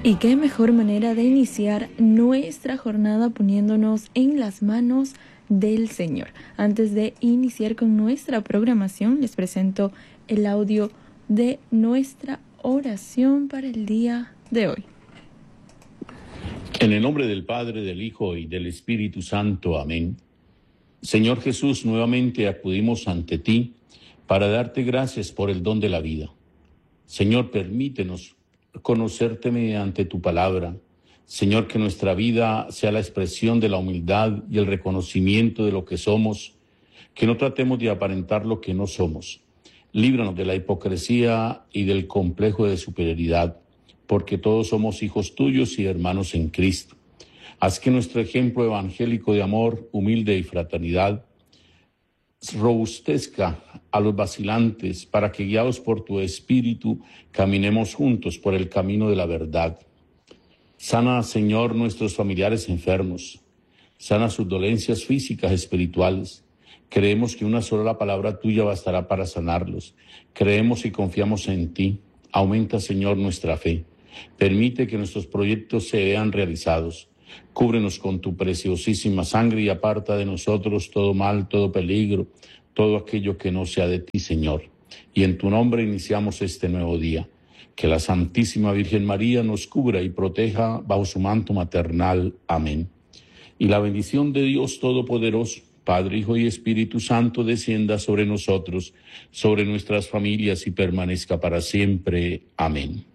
Y qué mejor manera de iniciar nuestra jornada poniéndonos en las manos del Señor. Antes de iniciar con nuestra programación, les presento el audio de nuestra oración para el día de hoy. En el nombre del Padre, del Hijo y del Espíritu Santo. Amén. Señor Jesús, nuevamente acudimos ante ti para darte gracias por el don de la vida. Señor, permítenos conocerte mediante tu palabra. Señor, que nuestra vida sea la expresión de la humildad y el reconocimiento de lo que somos, que no tratemos de aparentar lo que no somos. Líbranos de la hipocresía y del complejo de superioridad, porque todos somos hijos tuyos y hermanos en Cristo. Haz que nuestro ejemplo evangélico de amor, humilde y fraternidad robustezca a los vacilantes, para que, guiados por tu Espíritu, caminemos juntos por el camino de la verdad. Sana, Señor, nuestros familiares enfermos. Sana sus dolencias físicas, espirituales. Creemos que una sola palabra tuya bastará para sanarlos. Creemos y confiamos en ti. Aumenta, Señor, nuestra fe. Permite que nuestros proyectos se vean realizados. Cúbrenos con tu preciosísima sangre y aparta de nosotros todo mal, todo peligro, todo aquello que no sea de ti, Señor. Y en tu nombre iniciamos este nuevo día. Que la Santísima Virgen María nos cubra y proteja bajo su manto maternal. Amén. Y la bendición de Dios Todopoderoso, Padre, Hijo y Espíritu Santo, descienda sobre nosotros, sobre nuestras familias y permanezca para siempre. Amén.